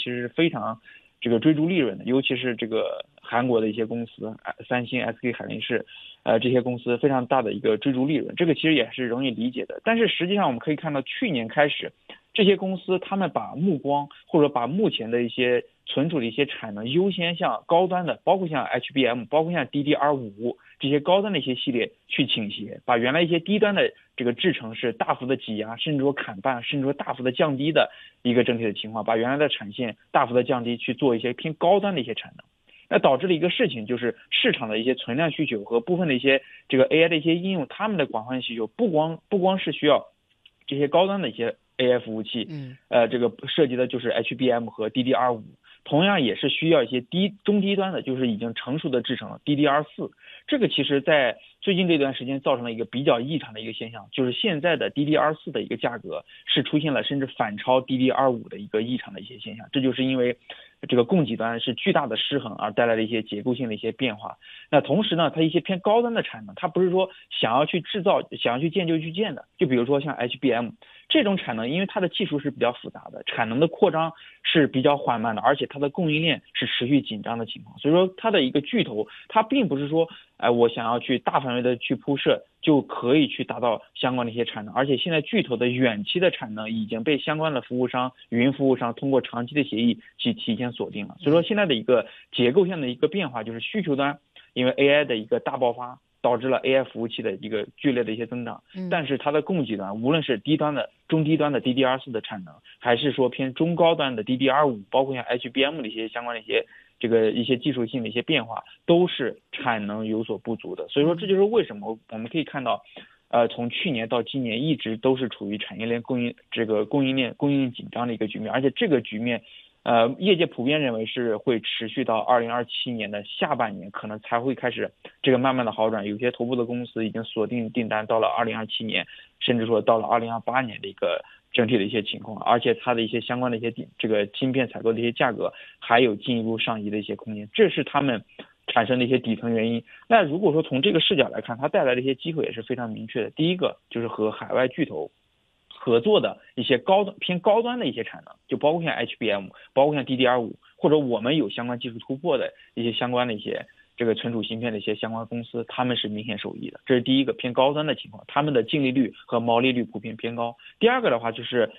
实是非常这个追逐利润的，尤其是这个韩国的一些公司，三星、SK 海力士，这些公司非常大的一个追逐利润，这个其实也是容易理解的。但是实际上我们可以看到，去年开始，这些公司他们把目光或者把目前的一些存储的一些产能优先向高端的，包括像 HBM， 包括像 DDR5这些高端的一些系列去倾斜，把原来一些低端的这个制程是大幅的挤压，甚至说砍半，甚至说大幅的降低的一个整体的情况，把原来的产线大幅的降低，去做一些偏高端的一些产能。那导致了一个事情，就是市场的一些存量需求和部分的一些这个 AI 的一些应用，他们的广泛需求不光是需要这些高端的一些 AI 服务器，这个涉及的就是 HBM 和 DDR5，同样也是需要一些中低端的，就是已经成熟的制程 DDR4。这个其实在最近这段时间造成了一个比较异常的一个现象，就是现在的 DDR4的一个价格是出现了甚至反超 DDR5的一个异常的一些现象，这就是因为这个供给端是巨大的失衡而带来的一些结构性的一些变化。那同时呢，它一些偏高端的产能，它不是说想要去制造、想要去建就去建的，就比如说像 HBM 这种产能，因为它的技术是比较复杂的，产能的扩张是比较缓慢的，而且它的供应链是持续紧张的情况，所以说它的一个巨头，它并不是说我想要去大范围的去铺设就可以去达到相关的一些产能，而且现在巨头的远期的产能已经被相关的服务商、云服务商通过长期的协议去提前锁定了。所以说现在的一个结构性的一个变化，就是需求端因为 AI 的一个大爆发，导致了 AI 服务器的一个剧烈的一些增长，但是它的供给端，无论是低端的、中低端的 DDR4的产能，还是说偏中高端的 DDR5，包括像 HBM 的一些相关的一些一些技术性的一些变化，都是产能有所不足的。所以说这就是为什么我们可以看到从去年到今年一直都是处于产业链供应链紧张的一个局面，而且这个局面业界普遍认为是会持续到2027年的下半年，可能才会开始这个慢慢的好转。有些头部的公司已经锁定订单到了2027年，甚至说到了2028年的一个整体的一些情况，而且它的一些相关的一些这个芯片采购的一些价格还有进一步上移的一些空间，这是他们产生的一些底层原因。那如果说从这个视角来看，它带来的一些机会也是非常明确的。第一个就是和海外巨头合作的一些偏高端的一些产能，就包括像 HBM， 包括像 DDR5， 或者我们有相关技术突破的一些相关的一些这个存储芯片的一些相关公司，他们是明显受益的。这是第一个偏高端的情况，他们的净利率和毛利率普遍偏高。第二个的话就是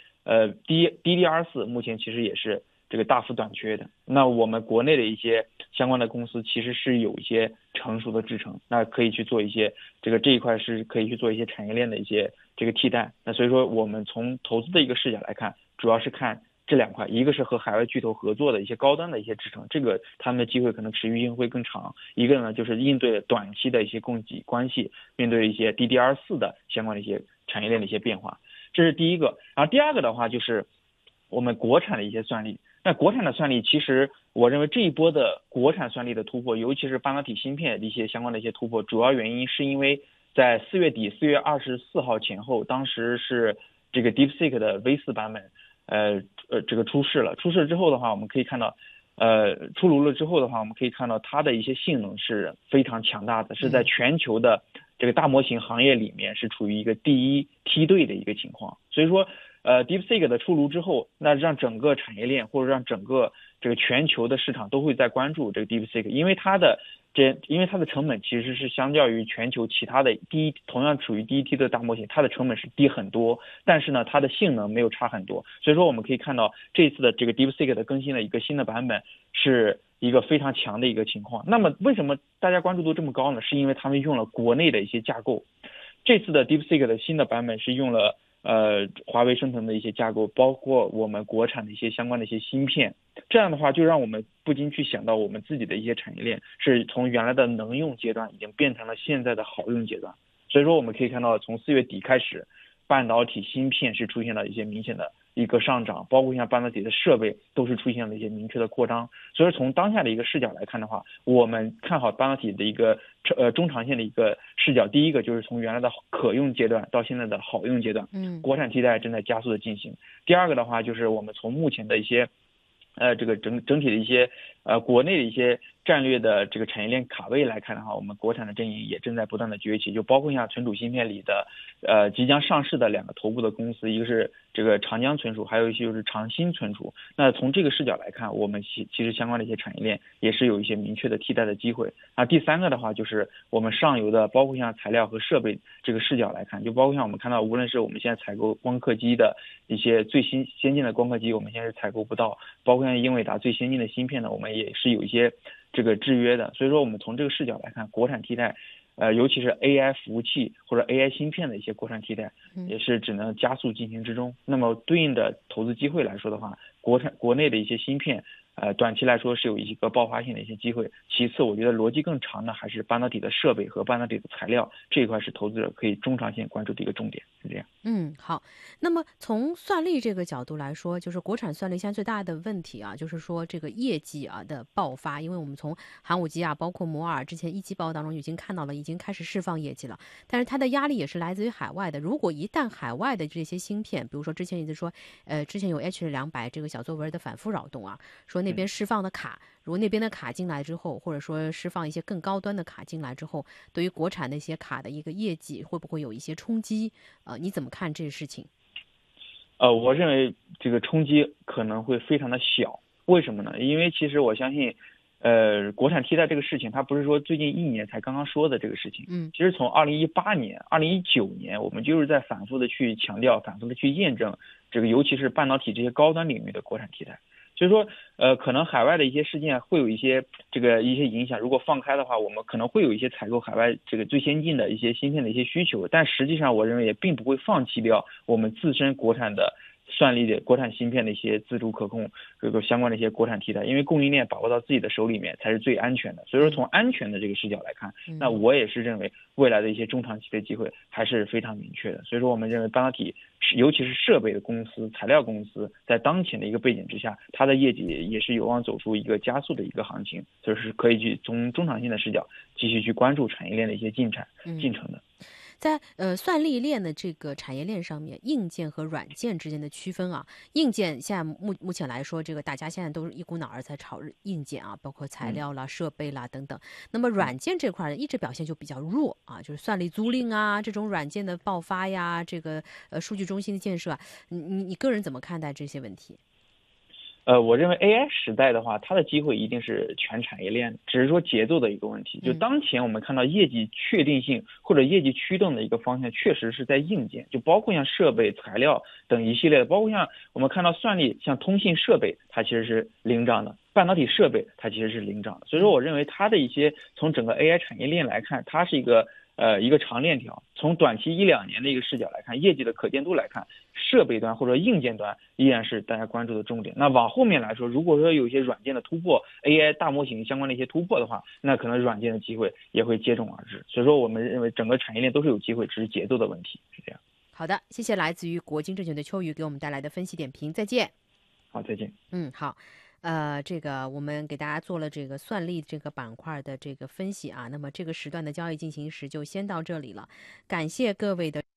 DDR4 目前其实也是这个大幅短缺的。那我们国内的一些相关的公司其实是有一些成熟的制程，那可以去做一些这一块是可以去做一些产业链的一些这个替代。那所以说我们从投资的一个视角来看，主要是看这两块，一个是和海外巨头合作的一些高端的一些制程，这个他们的机会可能持续性会更长。一个呢就是应对短期的一些供给关系，面对一些 DDR4 的相关的一些产业链的一些变化，这是第一个。然后第二个的话就是我们国产的一些算力。那国产的算力，其实我认为这一波的国产算力的突破，尤其是半导体芯片的一些相关的一些突破，主要原因是因为在4月底4月24号前后，当时是这个 DeepSeek 的 V4 版本这个出世之后的话，我们可以看到出炉了之后的话，我们可以看到它的一些性能是非常强大的，是在全球的这个大模型行业里面是处于一个第一梯队的一个情况。所以说DeepSeek 的出炉之后，那让整个产业链或者让整个这个全球的市场都会在关注这个 DeepSeek， 因为它的成本其实是相较于全球其他的同样处于第一梯的大模型，它的成本是低很多，但是呢它的性能没有差很多。所以说我们可以看到这一次的这个 DeepSeek 的更新的一个新的版本是一个非常强的一个情况。那么为什么大家关注度这么高呢？是因为他们用了国内的一些架构。这次的 DeepSeek 的新的版本是用了华为生成的一些架构，包括我们国产的一些相关的一些芯片，这样的话就让我们不禁去想到我们自己的一些产业链是从原来的能用阶段已经变成了现在的好用阶段。所以说我们可以看到从4月底开始，半导体芯片是出现了一些明显的一个上涨，包括像半导体的设备都是出现了一些明确的扩张。所以从当下的一个视角来看的话，我们看好半导体的一个中长线的一个视角。第一个就是从原来的可用阶段到现在的好用阶段，国产替代正在加速的进行。第二个的话就是我们从目前的一些这个整体的一些国内的一些战略的这个产业链卡位来看的话，我们国产的阵营也正在不断的崛起，就包括像存储芯片里的即将上市的2个头部的公司，一个是这个长江存储，还有一些就是长兴存储。那从这个视角来看，我们其实相关的一些产业链也是有一些明确的替代的机会。第3个的话，就是我们上游的，包括像材料和设备这个视角来看，就包括像我们看到，无论是我们现在采购光刻机的一些最先进的光刻机，我们现在是采购不到，包括像英伟达最先进的芯片呢，我们也是有一些这个制约的。所以说，我们从这个视角来看，国产替代。尤其是 AI 服务器或者 AI 芯片的一些国产替代，也是只能加速进行之中。那么对应的投资机会来说的话，国内的一些芯片，短期来说是有一个爆发性的一些机会。其次，我觉得逻辑更长的还是半导体的设备和半导体的材料这一块，是投资者可以中长线关注的一个重点，是这样。 好。那么从算力这个角度来说，就是国产算力现在最大的问题啊，就是说这个业绩的爆发，因为我们从寒武纪包括摩尔之前一季报当中已经看到了，已经开始释放业绩了，但是它的压力也是来自于海外的。如果一旦海外的这些芯片，比如说之前一直说，之前有 H200这个小作文的反复扰动说那边释放的卡，如果那边的卡进来之后，或者说释放一些更高端的卡进来之后，对于国产那些卡的一个业绩会不会有一些冲击？你怎么看这个事情？ 我认为这个冲击可能会非常的小。为什么呢？因为其实我相信，国产替代这个事情，它不是说最近1年才刚刚说的这个事情。其实从2018年、2019年，我们就是在反复的去强调、反复的去验证这个，尤其是半导体这些高端领域的国产替代。所以说，可能海外的一些事件会有一些影响。如果放开的话，我们可能会有一些采购海外这个最先进的一些芯片的一些需求，但实际上我认为也并不会放弃掉我们自身国产的算力的国产芯片的一些自主可控，这个相关的一些国产替代，因为供应链把握到自己的手里面才是最安全的。所以说，从安全的这个视角来看，那我也是认为未来的一些中长期的机会还是非常明确的。所以说，我们认为半导体，尤其是设备的公司、材料公司，在当前的一个背景之下，它的业绩也是有望走出一个加速的一个行情，就是可以去从中长线的视角继续去关注产业链的一些进程的。 在算力链的这个产业链上面，硬件和软件之间的区分硬件现在目前来说，这个大家现在都是一股脑儿在炒硬件包括材料啦、设备啦等等。那么软件这块一直表现就比较弱就是算力租赁这种软件的爆发呀，这个数据中心的建设你个人怎么看待这些问题？ 我认为 AI 时代的话，它的机会一定是全产业链，只是说节奏的一个问题。就当前我们看到业绩确定性或者业绩驱动的一个方向，确实是在硬件，就包括像设备、材料等一系列的，包括像我们看到算力，像通信设备，它其实是领涨的，半导体设备它其实是领涨的。所以说，我认为它的一些从整个 AI 产业链来看，它是一个长链条。从短期1-2年的一个视角来看，业绩的可见度来看，设备端或者硬件端依然是大家关注的重点。那往后面来说，如果说有一些软件的突破， AI 大模型相关的一些突破的话，那可能软件的机会也会接踵而至。所以说，我们认为整个产业链都是有机会，只是节奏的问题，是这样。 好的，谢谢来自于国金证券的秋雨给我们带来的分析点评，再见。 好，再见。 好。这个我们给大家做了这个算力这个板块的这个分析那么这个时段的交易进行时就先到这里了，感谢各位的